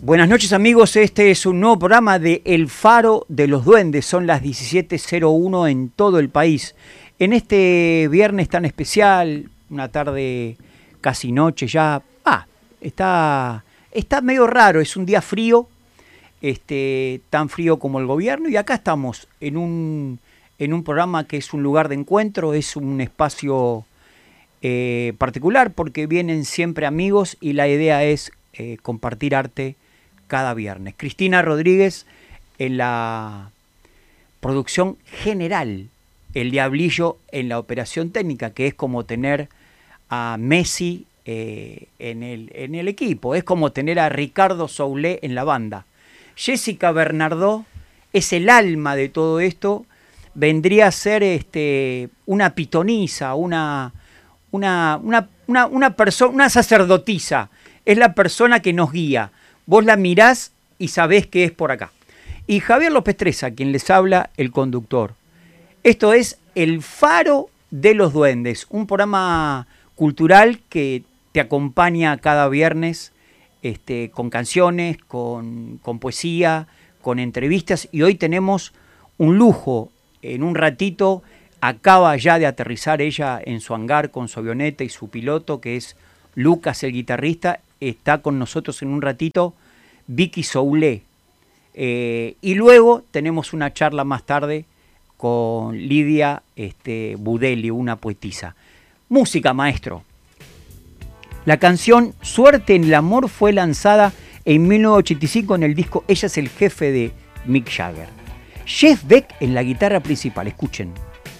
Buenas noches amigos, este es un nuevo programa de El Faro de los Duendes, son las 17:01 en todo el país. En este viernes tan especial, una tarde casi noche ya, está medio raro, es un día frío, tan frío como el gobierno, y acá estamos en un programa que es un lugar de encuentro, es un espacio particular porque vienen siempre amigos y la idea es compartir arte cada viernes. Cristina Rodríguez en la producción general, el Diablillo en la operación técnica, que es como tener a Messi en el equipo, es como tener a Ricardo Soulé en la banda. Jessica Bernardó es el alma de todo esto, vendría a ser una pitonisa, una persona, una sacerdotisa, es la persona que nos guía. Vos la mirás y sabés que es por acá. Y Javier López Treza, quien les habla, el conductor. Esto es El Faro de los Duendes, un programa cultural que te acompaña cada viernes con canciones, con poesía, con entrevistas. Y hoy tenemos un lujo. En un ratito acaba ya de aterrizar ella en su hangar con su avioneta y su piloto, que es Lucas, el guitarrista. Está con nosotros en un ratito Vicky Soulé. Y luego tenemos una charla más tarde con Lidia Budelli, una poetisa. Música, maestro. La canción Suerte en el Amor fue lanzada en 1985 en el disco Ella es el jefe de Mick Jagger. Jeff Beck en la guitarra principal, escuchen.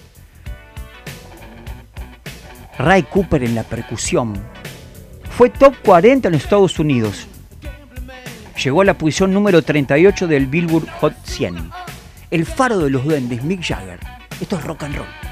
Ray Cooper en la percusión. Fue top 40 en Estados Unidos. Llegó a la posición número 38 del Billboard Hot 100. El Faro de los Duendes, Mick Jagger. Esto es rock and roll.